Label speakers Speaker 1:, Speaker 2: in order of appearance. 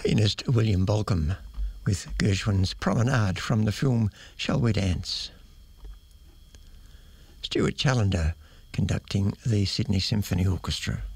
Speaker 1: Pianist William Bolcom with Gershwin's Promenade from the film Shall We Dance. Stuart Challender conducting the Sydney Symphony Orchestra.